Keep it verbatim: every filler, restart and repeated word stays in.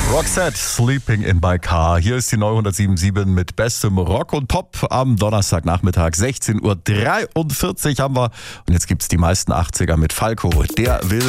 Roxette, Sleeping in my Car. Hier ist die neue hundertsieben Komma sieben mit bestem Rock und Pop am Donnerstagnachmittag. sechzehn Uhr dreiundvierzig haben wir. Und jetzt gibt's die meisten achtziger mit Falco. Der will